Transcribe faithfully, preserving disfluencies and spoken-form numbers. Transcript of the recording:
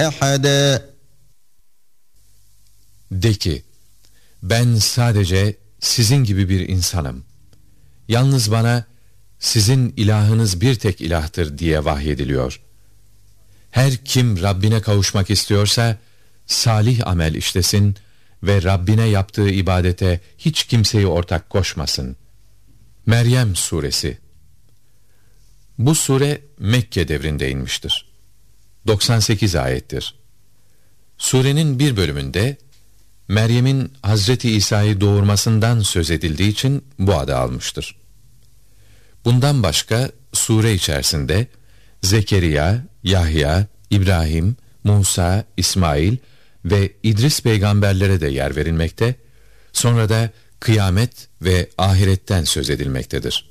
أحدا. De ki, ben sadece sizin gibi bir insanım. Yalnız bana sizin ilahınız bir tek ilahtır diye vahyediliyor. Her kim Rabbine kavuşmak istiyorsa salih amel işlesin ve Rabbine yaptığı ibadete hiç kimseyi ortak koşmasın. Meryem Suresi. Bu sure Mekke devrinde inmiştir. doksan sekiz ayettir. Surenin bir bölümünde Meryem'in Hazreti İsa'yı doğurmasından söz edildiği için bu adı almıştır. Bundan başka sure içerisinde Zekeriya, Yahya, İbrahim, Musa, İsmail ve İdris peygamberlere de yer verilmekte, sonra da kıyamet ve ahiretten söz edilmektedir.